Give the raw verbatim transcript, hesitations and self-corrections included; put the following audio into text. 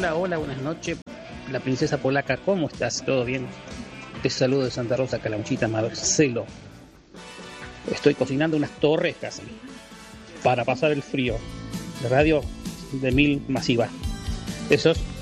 Hola, hola, buenas noches. La princesa polaca, ¿cómo estás? ¿Todo bien? Te saludo de Santa Rosa, Calamuchita, Marcelo. Estoy cocinando unas torrescas para pasar el frío. De radio de mil masiva. Besos.